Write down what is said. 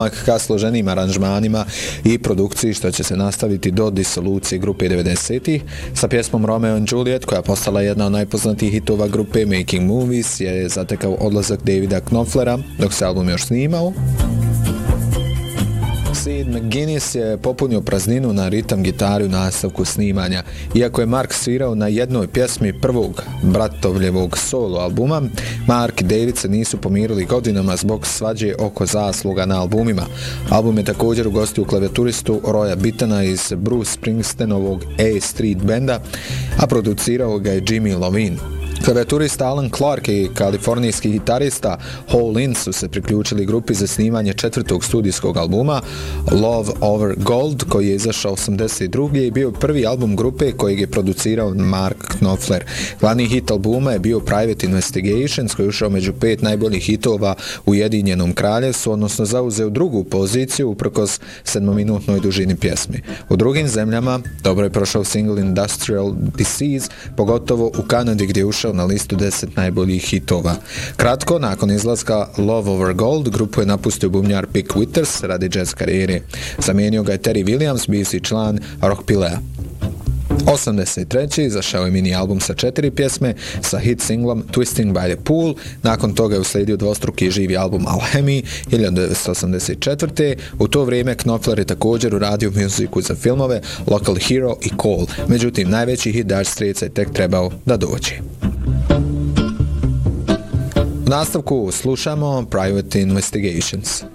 ka složenim aranžmanima i produkciji što će se nastaviti do disolucije grupe 90-ih. Sa pjesmom Romeo and Juliet, koja postala jedna od najpoznatijih hitova grupe Making Movies, je zatekao odlazak Davida Knopflera dok se album još snimao. Sid McGuinness je popunio prazninu na ritam gitari u nastavku snimanja. Iako je Mark svirao na jednoj pjesmi prvog bratovljevog solo albuma, Mark i David se nisu pomirili godinama zbog svađe oko zasluga na albumima. Album je također ugostio klavijaturistu Roya Bittana iz Bruce Springsteenovog A Street benda, a producirao ga je Jimmy Iovine. Klavijaturista Alan Clark i kalifornijski gitarista Hall Lynn su se priključili grupi za snimanje četvrtog studijskog albuma Love Over Gold, koji je izašao 82. i bio prvi album grupe kojeg je producirao Mark Knopfler. Glavni hit albuma je bio Private Investigations, koji je ušao među 5 najboljih hitova u Ujedinjenom kraljevstvu, odnosno zauzeo drugu poziciju uprkos 7-minutnoj dužini pjesmi. U drugim zemljama dobro je prošao single Industrial Disease, pogotovo u Kanadi gdje je ušao na listu 10 najboljih hitova. Kratko nakon izlaska Love Over Gold, grupu je napustio bubnjar Pick Withers radi jazz karijere. Zamijenio ga je Terry Williams, bivši član Rock Pilea. 83. izašao je mini album sa 4 pjesme sa hit singlom Twisting by the Pool. Nakon toga je uslijedio dvostruki živi album Alchemy 1984. U to vrijeme Knopfler je također uradio muziku za filmove Local Hero i Call. Međutim, najveći hit Dire Straits je tek trebao da dođe. U nastavku slušamo Private Investigations.